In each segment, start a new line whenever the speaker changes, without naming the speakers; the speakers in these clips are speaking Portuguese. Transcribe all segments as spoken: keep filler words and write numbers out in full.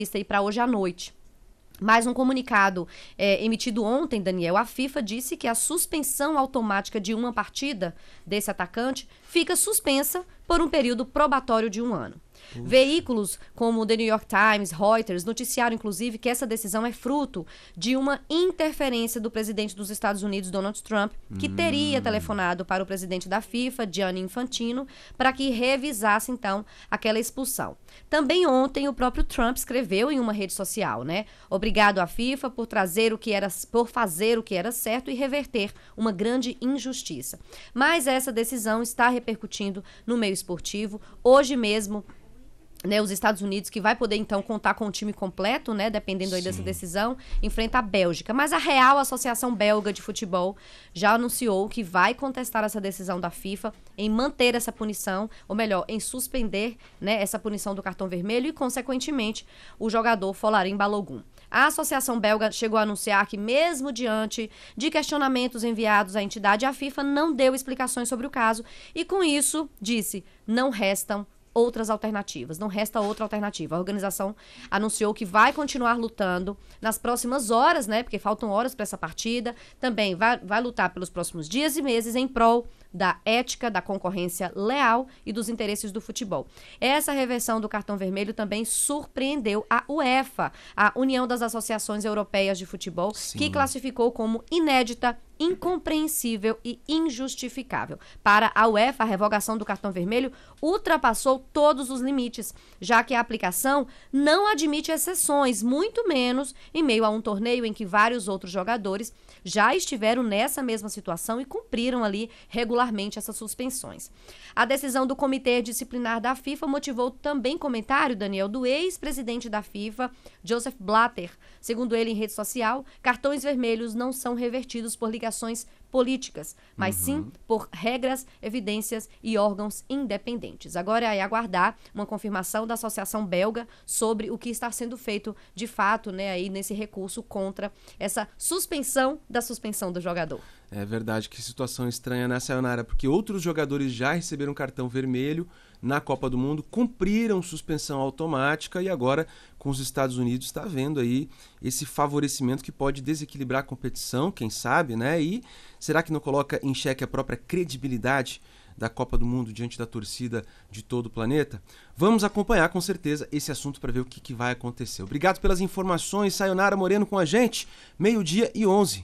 Isso aí para hoje à noite. Mais um comunicado é, emitido ontem, Daniel, a FIFA disse que a suspensão automática de uma partida desse atacante fica suspensa por um período probatório de um ano. Uf. Veículos como o The New York Times, Reuters, noticiaram inclusive que essa decisão é fruto de uma interferência do presidente dos Estados Unidos, Donald Trump, que hum. teria telefonado para o presidente da FIFA, Gianni Infantino, para que revisasse então aquela expulsão. Também ontem o próprio Trump escreveu em uma rede social, né? Obrigado à FIFA por trazer o que era, por fazer o que era certo e reverter uma grande injustiça. Mas essa decisão está repercutindo no meio esportivo. Hoje mesmo, né, os Estados Unidos, que vai poder então contar com o time completo, né, dependendo aí Sim. dessa decisão, enfrenta a Bélgica. Mas a Real Associação Belga de Futebol já anunciou que vai contestar essa decisão da FIFA em manter essa punição, ou melhor, em suspender, né, essa punição do cartão vermelho e, consequentemente, o jogador Folarin Balogun. A Associação Belga chegou a anunciar que, mesmo diante de questionamentos enviados à entidade, a FIFA não deu explicações sobre o caso e, com isso, disse, não restam outras alternativas, não resta outra alternativa. A organização anunciou que vai continuar lutando nas próximas horas, né, porque faltam horas para essa partida, também vai, vai lutar pelos próximos dias e meses em prol da ética, da concorrência leal e dos interesses do futebol. Essa reversão do cartão vermelho também surpreendeu a UEFA, a União das Associações Europeias de Futebol, Sim. que classificou como inédita, incompreensível e injustificável. Para a UEFA, a revogação do cartão vermelho ultrapassou todos os limites, já que a aplicação não admite exceções, muito menos em meio a um torneio em que vários outros jogadores já estiveram nessa mesma situação e cumpriram ali regularmente essas suspensões. A decisão do Comitê Disciplinar da FIFA motivou também comentário, Daniel, do ex-presidente da FIFA, Joseph Blatter. Segundo ele em rede social, cartões vermelhos não são revertidos por ligações políticas, mas uhum. sim por regras, evidências e órgãos independentes. Agora é aguardar uma confirmação da Associação Belga sobre o que está sendo feito de fato, né, aí nesse recurso contra essa suspensão da suspensão do jogador.
É verdade, que situação estranha, né, Sayonara? Porque outros jogadores já receberam cartão vermelho na Copa do Mundo, cumpriram suspensão automática e agora com os Estados Unidos está havendo aí esse favorecimento que pode desequilibrar a competição, quem sabe, né? E será que não coloca em xeque a própria credibilidade da Copa do Mundo diante da torcida de todo o planeta? Vamos acompanhar com certeza esse assunto para ver o que, que vai acontecer. Obrigado pelas informações, Sayonara Moreno com a gente, meio-dia e onze.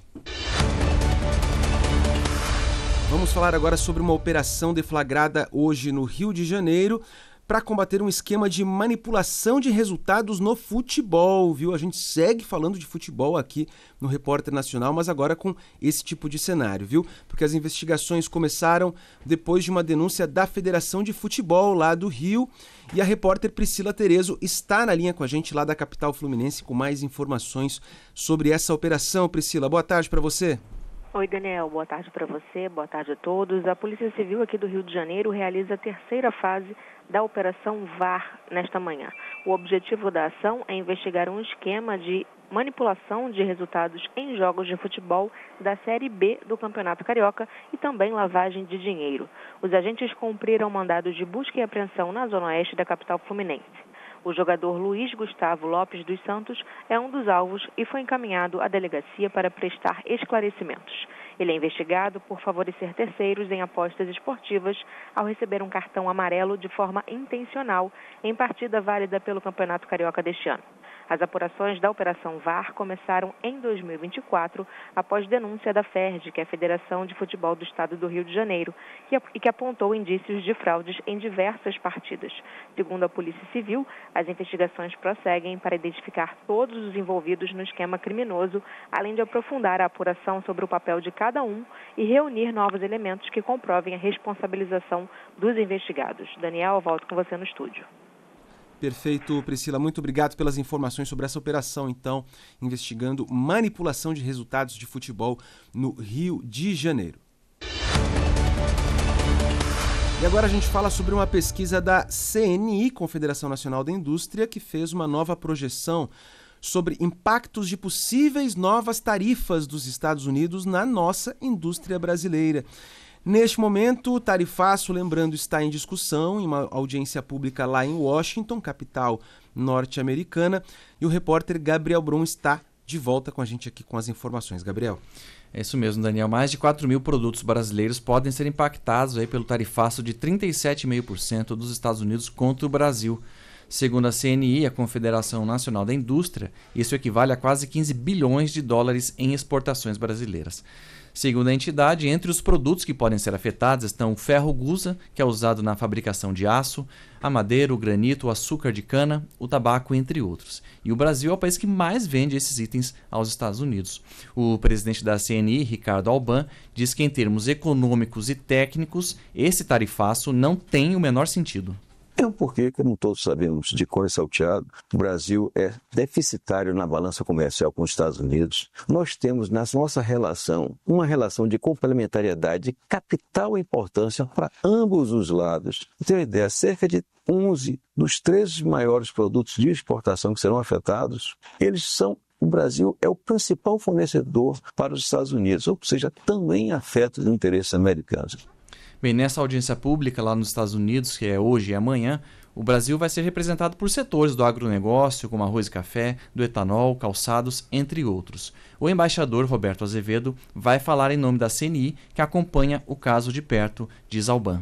Vamos falar agora sobre uma operação deflagrada hoje no Rio de Janeiro para combater um esquema de manipulação de resultados no futebol, viu? A gente segue falando de futebol aqui no Repórter Nacional, mas agora com esse tipo de cenário, viu? Porque as investigações começaram depois de uma denúncia da Federação de Futebol lá do Rio e a repórter Priscila Terezo está na linha com a gente lá da capital fluminense com mais informações sobre essa operação. Priscila, boa tarde para você.
Oi, Daniel. Boa tarde para você, boa tarde a todos. A Polícia Civil aqui do Rio de Janeiro realiza a terceira fase da Operação V A R nesta manhã. O objetivo da ação é investigar um esquema de manipulação de resultados em jogos de futebol da Série B do Campeonato Carioca e também lavagem de dinheiro. Os agentes cumpriram mandados de busca e apreensão na zona oeste da capital fluminense. O jogador Luiz Gustavo Lopes dos Santos é um dos alvos e foi encaminhado à delegacia para prestar esclarecimentos. Ele é investigado por favorecer terceiros em apostas esportivas ao receber um cartão amarelo de forma intencional em partida válida pelo Campeonato Carioca deste ano. As apurações da Operação V A R começaram em dois mil e vinte e quatro, após denúncia da F E R J, que é a Federação de Futebol do Estado do Rio de Janeiro, e que apontou indícios de fraudes em diversas partidas. Segundo a Polícia Civil, as investigações prosseguem para identificar todos os envolvidos no esquema criminoso, além de aprofundar a apuração sobre o papel de cada um e reunir novos elementos que comprovem a responsabilização dos investigados. Daniel, eu volto com você no estúdio.
Perfeito, Priscila. Muito obrigado pelas informações sobre essa operação, então, investigando manipulação de resultados de futebol no Rio de Janeiro. E agora a gente fala sobre uma pesquisa da C N I, Confederação Nacional da Indústria, que fez uma nova projeção sobre impactos de possíveis novas tarifas dos Estados Unidos na nossa indústria brasileira. Neste momento, o tarifaço, lembrando, está em discussão em uma audiência pública lá em Washington, capital norte-americana. E o repórter Gabriel Brum está de volta com a gente aqui com as informações. Gabriel.
É isso mesmo, Daniel. Mais de quatro mil produtos brasileiros podem ser impactados aí pelo tarifaço de trinta e sete vírgula cinco por cento dos Estados Unidos contra o Brasil. Segundo a C N I, a Confederação Nacional da Indústria, isso equivale a quase quinze bilhões de dólares em exportações brasileiras. Segundo a entidade, entre os produtos que podem ser afetados estão o ferro gusa, que é usado na fabricação de aço, a madeira, o granito, o açúcar de cana, o tabaco, entre outros. E o Brasil é o país que mais vende esses itens aos Estados Unidos. O presidente da C N I, Ricardo Alban, diz que em termos econômicos e técnicos, esse tarifaço não tem o menor sentido.
É um porque, como todos sabemos, de cor e salteado, o Brasil é deficitário na balança comercial com os Estados Unidos. Nós temos na nossa relação uma relação de complementariedade de capital importância para ambos os lados. Para ter uma ideia, cerca de onze dos treze maiores produtos de exportação que serão afetados, eles são o Brasil é o principal fornecedor para os Estados Unidos, ou seja, também afeta os interesses americanos.
Bem, nessa audiência pública lá nos Estados Unidos, que é hoje e amanhã, o Brasil vai ser representado por setores do agronegócio, como arroz e café, do etanol, calçados, entre outros. O embaixador Roberto Azevedo vai falar em nome da C N I, que acompanha o caso de perto, diz Alban.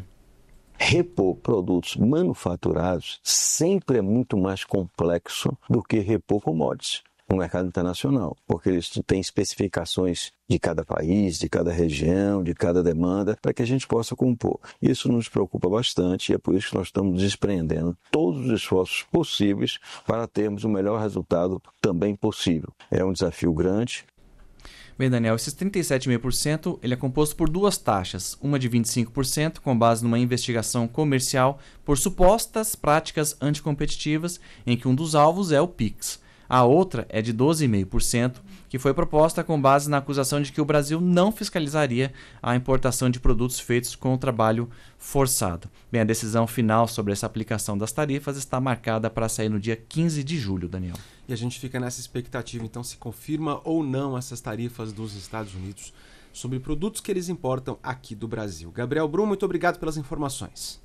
Repor produtos manufaturados sempre é muito mais complexo do que repor commodities no mercado internacional, porque eles têm especificações de cada país, de cada região, de cada demanda, para que a gente possa compor. Isso nos preocupa bastante e é por isso que nós estamos despreendendo todos os esforços possíveis para termos o melhor resultado também possível. É um desafio grande.
Bem, Daniel, esses trinta e sete vírgula cinco por cento ele é composto por duas taxas, uma de vinte e cinco por cento com base numa investigação comercial por supostas práticas anticompetitivas, em que um dos alvos é o Pix. A outra é de doze vírgula cinco por cento, que foi proposta com base na acusação de que o Brasil não fiscalizaria a importação de produtos feitos com trabalho forçado. Bem, a decisão final sobre essa aplicação das tarifas está marcada para sair no dia quinze de julho, Daniel.
E a gente fica nessa expectativa, então, se confirma ou não essas tarifas dos Estados Unidos sobre produtos que eles importam aqui do Brasil. Gabriel Brum, muito obrigado pelas informações.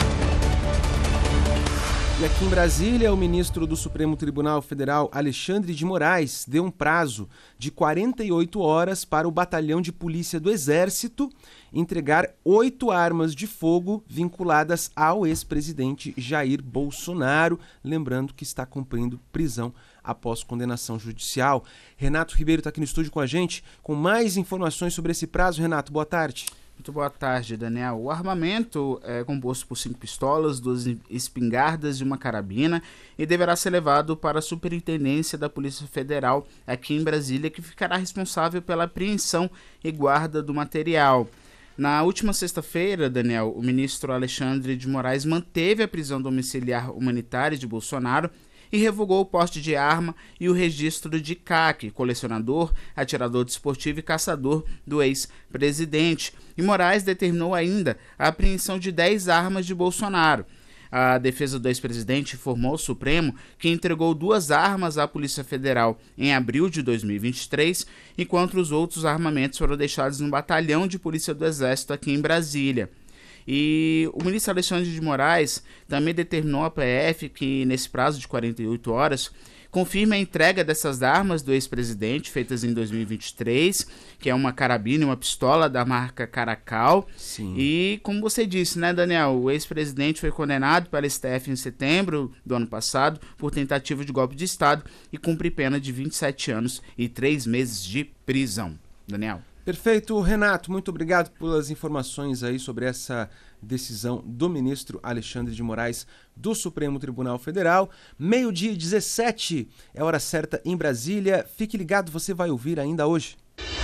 E aqui em Brasília, o ministro do Supremo Tribunal Federal, Alexandre de Moraes, deu um prazo de quarenta e oito horas para o Batalhão de Polícia do Exército entregar oito armas de fogo vinculadas ao ex-presidente Jair Bolsonaro, lembrando que está cumprindo prisão após condenação judicial. Renato Ribeiro está aqui no estúdio com a gente com mais informações sobre esse prazo. Renato, boa tarde.
Muito boa tarde, Daniel. O armamento é composto por cinco pistolas, duas espingardas e uma carabina e deverá ser levado para a Superintendência da Polícia Federal aqui em Brasília, que ficará responsável pela apreensão e guarda do material. Na última sexta-feira, Daniel, o ministro Alexandre de Moraes manteve a prisão domiciliar humanitária de Bolsonaro e revogou o porte de arma e o registro de C A C, colecionador, atirador desportivo e caçador do ex-presidente. E Moraes determinou ainda a apreensão de dez armas de Bolsonaro. A defesa do ex-presidente informou ao Supremo que entregou duas armas à Polícia Federal em abril de dois mil e vinte e três, enquanto os outros armamentos foram deixados no Batalhão de Polícia do Exército aqui em Brasília. E o ministro Alexandre de Moraes também determinou à P F que, nesse prazo de quarenta e oito horas, confirme a entrega dessas armas do ex-presidente, feitas em dois mil e vinte e três, que é uma carabina e uma pistola da marca Caracal.
Sim.
E, como você disse, né, Daniel, o ex-presidente foi condenado pela S T F em setembro do ano passado por tentativa de golpe de Estado e cumpre pena de vinte e sete anos e três meses de prisão. Daniel.
Perfeito, Renato, muito obrigado pelas informações aí sobre essa decisão do ministro Alexandre de Moraes do Supremo Tribunal Federal. Meio-dia e dezessete, é hora certa em Brasília. Fique ligado, você vai ouvir ainda hoje.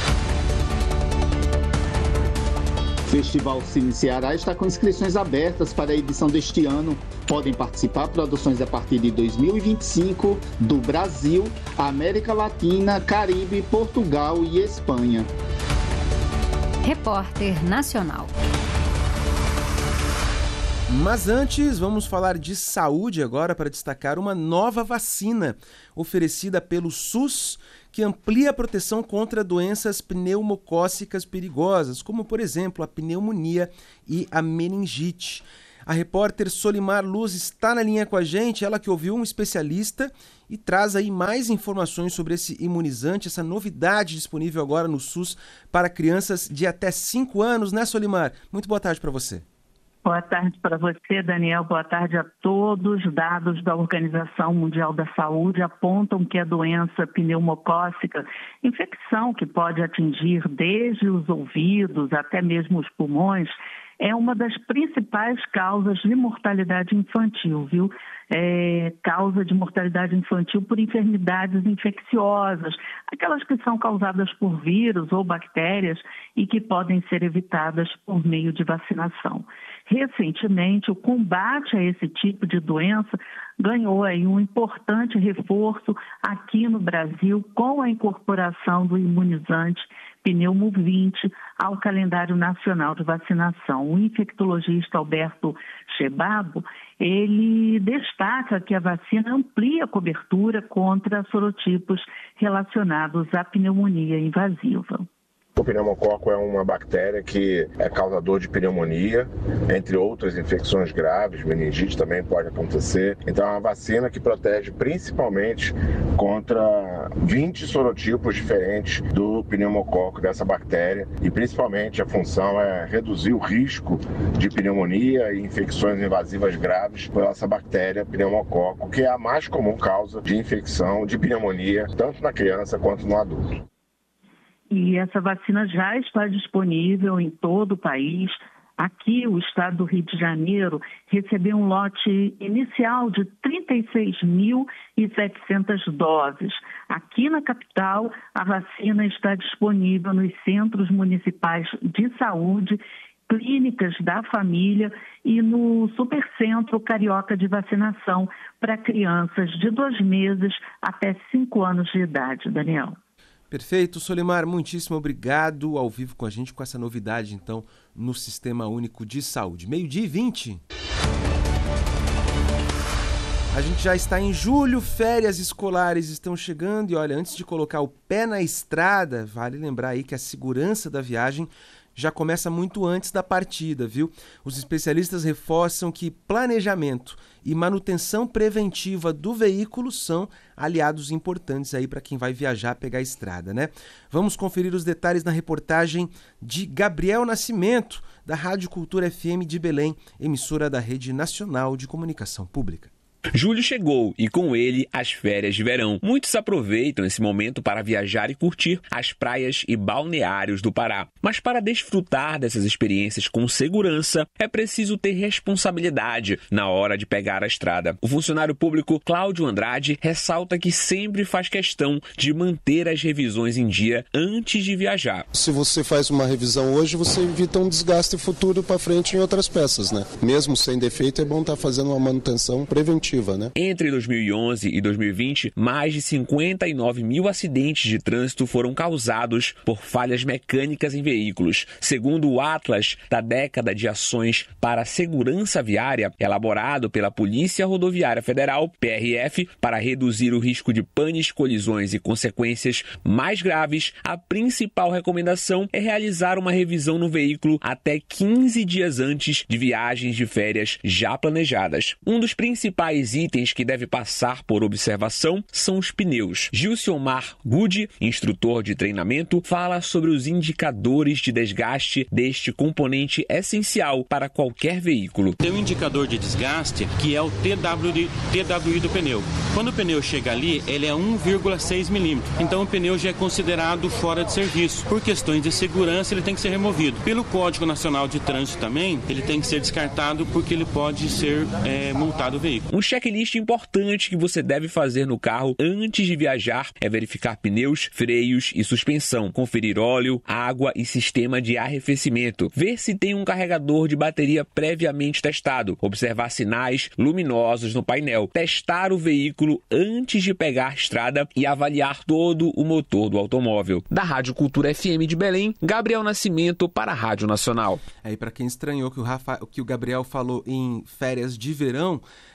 O Festival Cine Ceará está com inscrições abertas para a edição deste ano. Podem participar produções a partir de dois mil e vinte e cinco do Brasil, América Latina, Caribe, Portugal e Espanha.
Repórter Nacional.
Mas antes, vamos falar de saúde agora para destacar uma nova vacina oferecida pelo SUS que amplia a proteção contra doenças pneumocócicas perigosas, como, por exemplo, a pneumonia e a meningite. A repórter Solimar Luz está na linha com a gente, ela que ouviu um especialista e traz aí mais informações sobre esse imunizante, essa novidade disponível agora no SUS para crianças de até cinco anos, né, Solimar? Muito boa tarde para você.
Boa tarde para você, Daniel. Boa tarde a todos. Dados da Organização Mundial da Saúde apontam que a doença pneumocócica, infecção que pode atingir desde os ouvidos até mesmo os pulmões, é uma das principais causas de mortalidade infantil, viu? É, causa de mortalidade infantil por enfermidades infecciosas, aquelas que são causadas por vírus ou bactérias e que podem ser evitadas por meio de vacinação. Recentemente, o combate a esse tipo de doença ganhou aí um importante reforço aqui no Brasil com a incorporação do imunizante Pneumo vinte ao calendário nacional de vacinação. O infectologista Alberto Chebabo, ele destaca que a vacina amplia a cobertura contra sorotipos relacionados à pneumonia invasiva.
O pneumococo é uma bactéria que é causador de pneumonia, entre outras infecções graves, meningite também pode acontecer. Então é uma vacina que protege principalmente contra vinte sorotipos diferentes do pneumococo, dessa bactéria, e principalmente a função é reduzir o risco de pneumonia e infecções invasivas graves por essa bactéria pneumococo, que é a mais comum causa de infecção de pneumonia, tanto na criança quanto no adulto.
E essa vacina já está disponível em todo o país. Aqui, o estado do Rio de Janeiro recebeu um lote inicial de trinta e seis mil e setecentas doses. Aqui na capital, a vacina está disponível nos centros municipais de saúde, clínicas da família e no Supercentro Carioca de Vacinação para crianças de dois meses até cinco anos de idade, Daniel.
Perfeito, Solimar, muitíssimo obrigado ao vivo com a gente com essa novidade, então, no Sistema Único de Saúde. meio-dia e vinte. A gente já está em julho, férias escolares estão chegando e olha, antes de colocar o pé na estrada, vale lembrar aí que a segurança da viagem já começa muito antes da partida, viu? Os especialistas reforçam que planejamento e manutenção preventiva do veículo são aliados importantes aí para quem vai viajar, pegar a estrada, né? Vamos conferir os detalhes na reportagem de Gabriel Nascimento, da Rádio Cultura F M de Belém, emissora da Rede Nacional de Comunicação Pública.
Julho chegou e com ele as férias de verão. Muitos aproveitam esse momento para viajar e curtir as praias e balneários do Pará. Mas para desfrutar dessas experiências com segurança, é preciso ter responsabilidade na hora de pegar a estrada. O funcionário público Cláudio Andrade ressalta que sempre faz questão de manter as revisões em dia antes de viajar.
Se você faz uma revisão hoje, você evita um desgaste futuro para frente em outras peças, né? Mesmo sem defeito, é bom estar fazendo uma manutenção preventiva. Né?
Entre dois mil e onze e dois mil e vinte, mais de cinquenta e nove mil acidentes de trânsito foram causados por falhas mecânicas em veículos. Segundo o Atlas da década de ações para a segurança viária, elaborado pela Polícia Rodoviária Federal, P R F, para reduzir o risco de panes, colisões e consequências mais graves, a principal recomendação é realizar uma revisão no veículo até quinze dias antes de viagens de férias já planejadas. Um dos principais itens que deve passar por observação são os pneus. Gilciomar Gudi, instrutor de treinamento, fala sobre os indicadores de desgaste deste componente essencial para qualquer veículo.
Tem um indicador de desgaste que é o T W I do pneu. Quando o pneu chega ali, ele é um vírgula seis milímetros. Então o pneu já é considerado fora de serviço. Por questões de segurança, ele tem que ser removido. Pelo Código Nacional de Trânsito também, ele tem que ser descartado porque ele pode ser é, multado o veículo.
Um checklist importante que você deve fazer no carro antes de viajar é verificar pneus, freios e suspensão, conferir óleo, água e sistema de arrefecimento, ver se tem um carregador de bateria previamente testado, observar sinais luminosos no painel, testar o veículo antes de pegar a estrada e avaliar todo o motor do automóvel. Da Rádio Cultura F M de Belém, Gabriel Nascimento para a Rádio Nacional.
Aí, para quem estranhou que o, Rafa, que o Gabriel falou em férias de verão,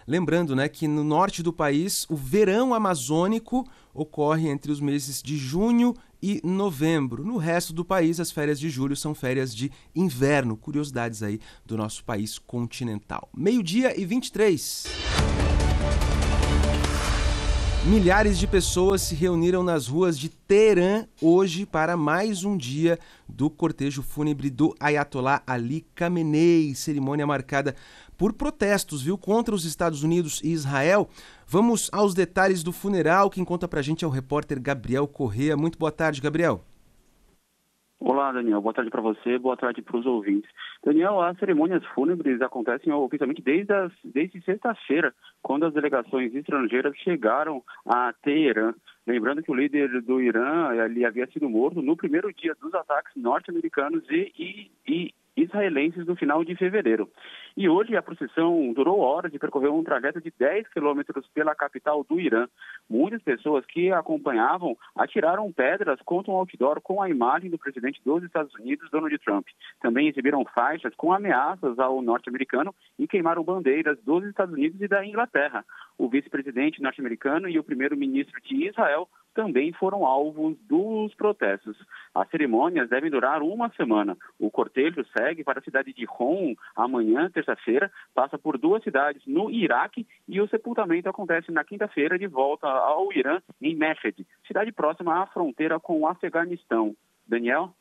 Lembrando, né, que no norte do país o verão amazônico ocorre entre os meses de junho e novembro. No resto do país, as férias de julho são férias de inverno. Curiosidades aí do nosso país continental. Meio-dia e vinte e três. Milhares de pessoas se reuniram nas ruas de Teherã hoje para mais um dia do cortejo fúnebre do Ayatollah Ali Khamenei, cerimônia marcada por protestos, viu, contra os Estados Unidos e Israel. Vamos aos detalhes do funeral. Quem conta pra gente é o repórter Gabriel Corrêa. Muito boa tarde, Gabriel.
Olá, Daniel. Boa tarde para você, boa tarde para os ouvintes. Daniel, as cerimônias fúnebres acontecem oficialmente desde, as, desde sexta-feira, quando as delegações estrangeiras chegaram a Teherã. Lembrando que o líder do Irã ali havia sido morto no primeiro dia dos ataques norte-americanos e, e, e israelenses no final de fevereiro. E hoje a procissão durou horas e percorreu um trajeto de dez quilômetros pela capital do Irã. Muitas pessoas que a acompanhavam atiraram pedras contra um outdoor com a imagem do presidente dos Estados Unidos, Donald Trump. Também exibiram faixas com ameaças ao norte-americano e queimaram bandeiras dos Estados Unidos e da Inglaterra. O vice-presidente norte-americano e o primeiro-ministro de Israel também foram alvos dos protestos. As cerimônias devem durar uma semana. O cortejo segue para a cidade de Hom amanhã, terça-feira, passa por duas cidades no Iraque e o sepultamento acontece na quinta-feira de volta ao Irã, em Mashhad, cidade próxima à fronteira com o Afeganistão. Daniel?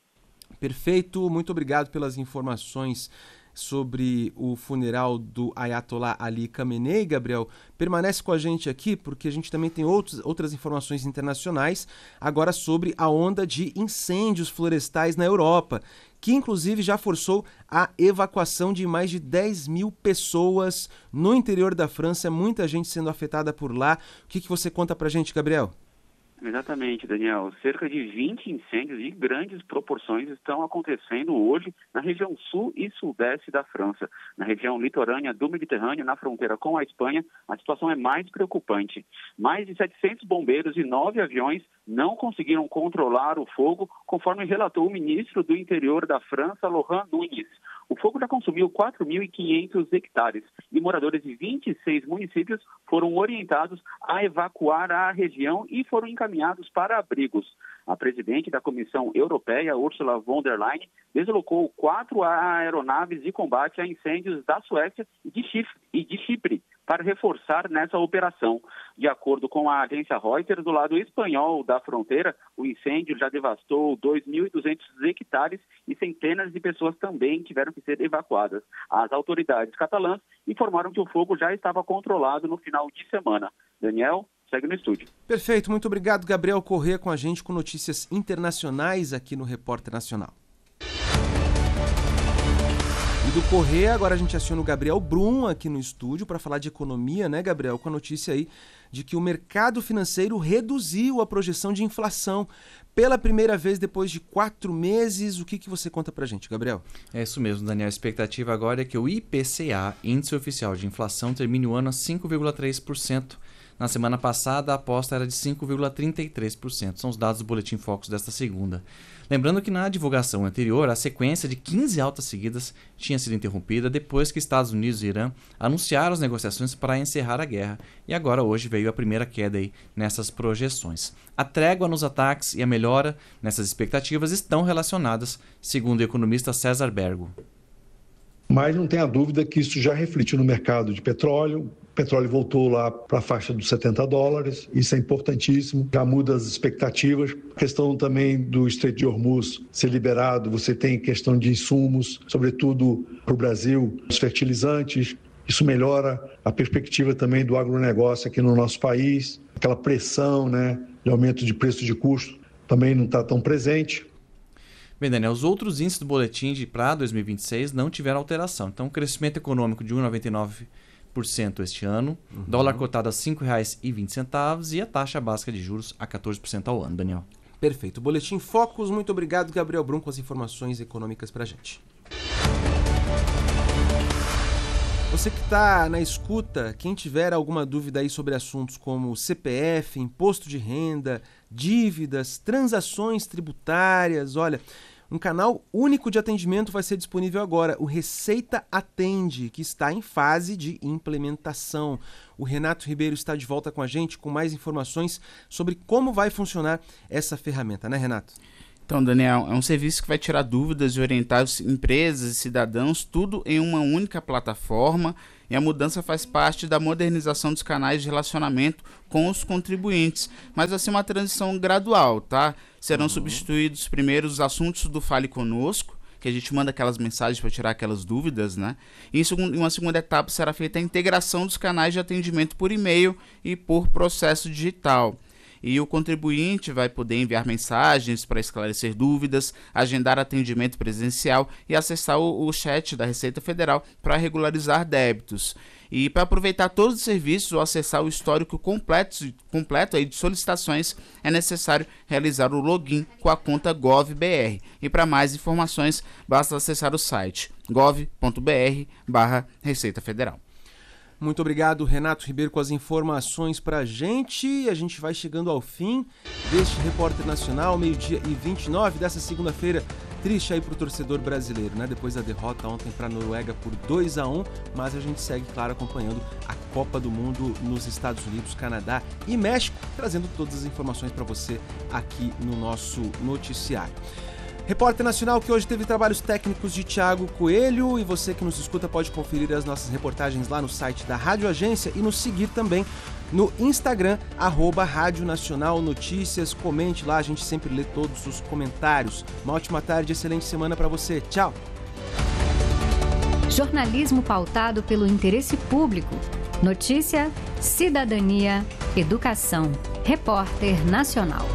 Perfeito, muito obrigado pelas informações sobre o funeral do Ayatollah Ali Khamenei. Gabriel, permanece com a gente aqui porque a gente também tem outros, outras informações internacionais agora sobre a onda de incêndios florestais na Europa, que inclusive já forçou a evacuação de mais de dez mil pessoas no interior da França, muita gente sendo afetada por lá. O que, que você conta pra gente, Gabriel?
Exatamente, Daniel. Cerca de vinte incêndios de grandes proporções estão acontecendo hoje na região sul e sudeste da França. Na região litorânea do Mediterrâneo, na fronteira com a Espanha, a situação é mais preocupante. Mais de setecentos bombeiros e nove aviões não conseguiram controlar o fogo, conforme relatou o ministro do Interior da França, Laurent Nunez. O fogo já consumiu quatro mil e quinhentos hectares e moradores de vinte e seis municípios foram orientados a evacuar a região e foram encaminhados para abrigos. A presidente da Comissão Europeia, Ursula von der Leyen, deslocou quatro aeronaves de combate a incêndios da Suécia e de Chipre, e de Chipre para reforçar nessa operação. De acordo com a agência Reuters, do lado espanhol da fronteira, o incêndio já devastou dois mil e duzentos hectares e centenas de pessoas também tiveram que ser evacuadas. As autoridades catalãs informaram que o fogo já estava controlado no final de semana. Daniel, segue no estúdio.
Perfeito, muito obrigado, Gabriel Corrêa, com a gente com notícias internacionais aqui no Repórter Nacional. E do Corrêa, agora a gente aciona o Gabriel Brum aqui no estúdio para falar de economia, né, Gabriel? Com a notícia aí de que o mercado financeiro reduziu a projeção de inflação pela primeira vez depois de quatro meses. O que, que você conta pra gente, Gabriel?
É isso mesmo, Daniel. A expectativa agora é que o I P C A, Índice Oficial de Inflação, termine o ano a cinco vírgula três por cento. Na semana passada, a aposta era de cinco vírgula trinta e três por cento. São os dados do Boletim Focus desta segunda. Lembrando que na divulgação anterior, a sequência de quinze altas seguidas tinha sido interrompida depois que Estados Unidos e Irã anunciaram as negociações para encerrar a guerra. E agora, hoje, veio a primeira queda aí nessas projeções. A trégua nos ataques e a melhora nessas expectativas estão relacionadas, segundo o economista César Bergo.
Mas não tenha dúvida que isso já refletiu no mercado de petróleo. O petróleo voltou lá para a faixa dos setenta dólares, isso é importantíssimo, já muda as expectativas. A questão também do Estreito de Hormuz ser liberado, você tem questão de insumos, sobretudo para o Brasil, os fertilizantes. Isso melhora a perspectiva também do agronegócio aqui no nosso país. Aquela pressão, né, de aumento de preço de custo também não está tão presente.
Bem, Daniel, os outros índices do boletim para dois mil e vinte e seis não tiveram alteração. Então, crescimento econômico de um vírgula noventa e nove por cento este ano, uhum. Dólar cotado a cinco reais e vinte centavos e a taxa básica de juros a quatorze por cento ao ano, Daniel.
Perfeito. Boletim Focus, muito obrigado, Gabriel Brum, com as informações econômicas para a gente. Você que está na escuta, quem tiver alguma dúvida aí sobre assuntos como C P F, imposto de renda, dívidas, transações tributárias, olha, Um canal único de atendimento vai ser disponível agora, o Receita Atende, que está em fase de implementação. O Renato Ribeiro está de volta com a gente com mais informações sobre como vai funcionar essa ferramenta, né, Renato?
Então, Daniel, é um serviço que vai tirar dúvidas e orientar as empresas e cidadãos, tudo em uma única plataforma, e a mudança faz parte da modernização dos canais de relacionamento com os contribuintes, mas vai ser uma transição gradual, tá? Serão uhum. substituídos primeiro os assuntos do Fale Conosco, que a gente manda aquelas mensagens para tirar aquelas dúvidas, né? E em uma segunda etapa será feita a integração dos canais de atendimento por e-mail e por processo digital. E o contribuinte vai poder enviar mensagens para esclarecer dúvidas, agendar atendimento presencial e acessar o, o chat da Receita Federal para regularizar débitos. E para aproveitar todos os serviços ou acessar o histórico completo, completo aí de solicitações, é necessário realizar o login com a conta GovBR. E para mais informações, basta acessar o site gov ponto br barra Receita Federal.
Muito obrigado, Renato Ribeiro, com as informações pra gente. A gente vai chegando ao fim deste Repórter Nacional, meio-dia e vinte e nove dessa segunda-feira. Triste aí pro torcedor brasileiro, né? Depois da derrota ontem pra Noruega por dois a um, mas a gente segue, claro, acompanhando a Copa do Mundo nos Estados Unidos, Canadá e México, trazendo todas as informações para você aqui no nosso noticiário. Repórter Nacional que hoje teve trabalhos técnicos de Thiago Coelho, e você que nos escuta pode conferir as nossas reportagens lá no site da Rádio Agência e nos seguir também no Instagram, arroba Rádio Nacional Notícias. Comente lá, a gente sempre lê todos os comentários. Uma ótima tarde, excelente semana para você. Tchau!
Jornalismo pautado pelo interesse público. Notícia, cidadania, educação. Repórter Nacional.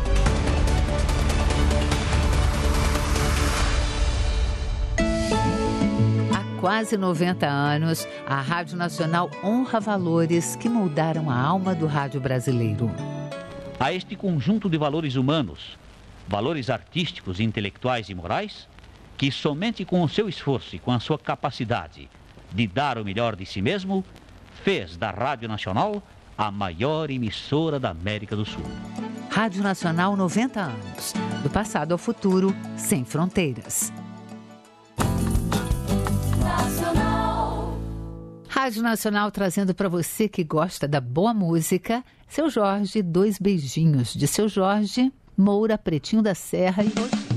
Quase noventa anos, a Rádio Nacional honra valores que moldaram a alma do rádio brasileiro.
A este conjunto de valores humanos, valores artísticos, intelectuais e morais, que somente com o seu esforço e com a sua capacidade de dar o melhor de si mesmo, fez da Rádio Nacional a maior emissora da América do Sul.
Rádio Nacional, noventa anos. Do passado ao futuro, sem fronteiras. Nacional. Rádio Nacional trazendo para você que gosta da boa música, Seu Jorge, Dois Beijinhos de Seu Jorge, Moura, Pretinho da Serra e